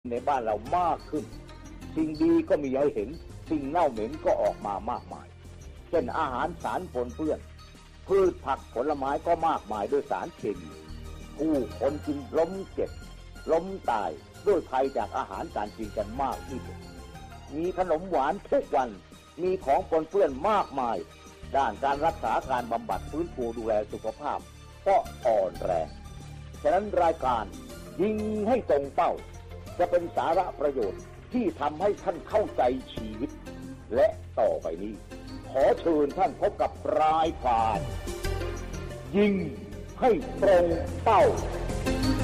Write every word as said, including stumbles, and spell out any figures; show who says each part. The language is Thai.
Speaker 1: ในบ้านเรามากขึ้นสิ่งดีก็มีให้เห็นสิ่งเน่าเหม็นก็ออกมามากมายเช่นอาหารสารปนเปื้อนพืชผักผลไม้ก็มากมายด้วยสารเคมีผู้คนจึงล้มเจ็บล้มตายด้วยภัยจากอาหารการกินกันมากที่สุดมีขนมหวานทุกวันมีของปนเปื้อนมากมายด้านการรักษาการบำบัดฟื้นฟูดูแลสุขภาพก็อ่อนแรงฉะนั้นรายการยิงให้ตรงเป้าจะเป็นสาระประโยชน์ที่ทำให้ท่านเข้าใจชีวิตและต่อไปนี้ขอเชิญท่านพบกับรายการยิงให้ตรงเป้า